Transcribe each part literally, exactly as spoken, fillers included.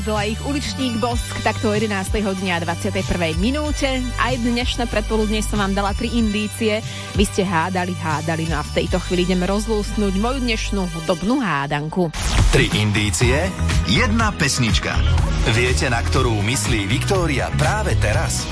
Bola ich uličník Bosk, takto o jedenástej hodine a dvadsiatej prvej minúte. Aj dnešné predpoludne som vám dala tri indície. Vy ste hádali, hádali, no a v tejto chvíli ideme rozlúsnuť moju dnešnú hudobnú hádanku. Tri indície, jedna pesnička. Viete, na ktorú myslí Viktória práve teraz?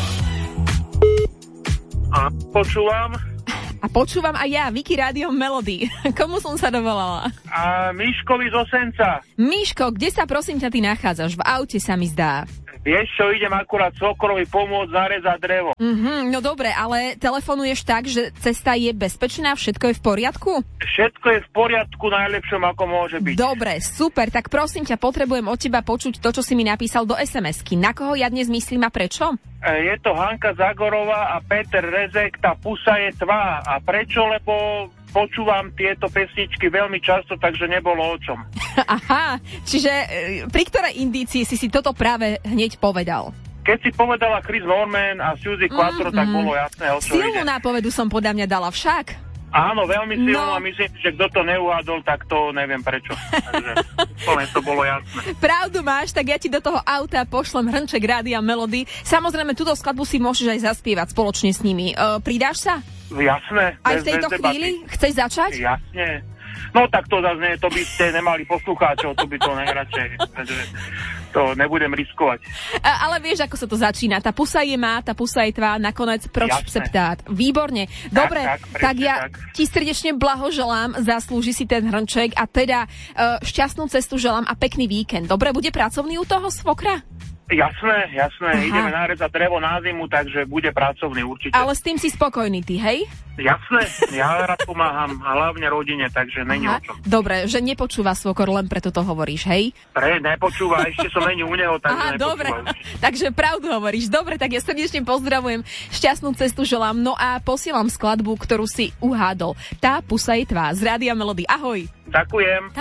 A počúvam. A počúvam aj ja, Viki Rádio Melody. Komu som sa dovolala? A Miškovi z Osenca. Miško, kde sa prosím ťa ty nachádzaš? V aute sa mi zdá. Vieš čo, idem akurát Sokolovi pomôcť zarezať drevo. Mhm, no dobre, ale telefonuješ tak, že cesta je bezpečná, všetko je v poriadku? Všetko je v poriadku, najlepšom ako môže byť. Dobre, super, tak prosím ťa, potrebujem od teba počuť to, čo si mi napísal do es em esky. Na koho ja dnes myslím a prečo? Je to Hanka Zagorová a Peter Rezek, Tá pusa je tvá. A prečo? Lebo počúvam tieto pesničky veľmi často, takže nebolo o čom. Aha, čiže pri ktorej indícii si si toto práve hneď povedal? Keď si povedala Chris Norman a Suzy Quattro, mm-hmm. tak bolo jasné, o čo Silnú ide. nápovedu som podľa mňa dala však. Áno, veľmi silno No. a myslím, že kto to neuhádol, tak to neviem prečo. Takže úplne to bolo jasné. Pravdu máš, tak ja ti do toho auta pošlem hrnček Rádia Melody. Samozrejme, túto skladbu si môžeš aj zaspievať spoločne s nimi. E, pridáš sa? Jasné. Aj bez- v tejto bez chvíli? debaty. Chceš začať? Jasne. No tak to zase nie, to by ste nemali poslucháčov, to by to najradšej. Takže to nebudem riskovať. A, ale vieš, ako sa to začína. Tá pusa je má, tá pusa je tvá, nakoniec proč Jasné. se ptát. Výborne. Dobre, tak, tak, presne ja tak. ti srdečne blahoželám, zaslúži si ten hrnček a teda e, šťastnú cestu želám a pekný víkend. Dobre, bude pracovný u toho svokra? Jasné, jasné, Aha. ideme narezať drevo na zimu, takže bude pracovný určite. Ale s tým si spokojný ty, hej? Jasné, ja rád pomáham, a hlavne rodine, takže není o Aha. čom. Dobre, že nepočúva svokor, len preto to hovoríš, hej? Pre, nepočúva, ešte som není u neho, takže Aha, nepočúva. dobre, určite. takže pravdu hovoríš. Dobre, tak ja srdečne pozdravujem, šťastnú cestu želám, no a posielam skladbu, ktorú si uhádol. Tá pusa je tvá z Rádia Melody. Ahoj. Ďakujem.